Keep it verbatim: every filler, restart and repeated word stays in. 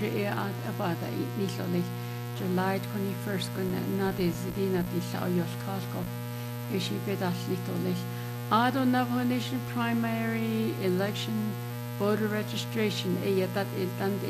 je e at abada I nillolich July twenty-first kun nadi zidina dilla oyol kalko ishi bedalitolich Ado Navajo Nation primary election voter registration e yatat iltan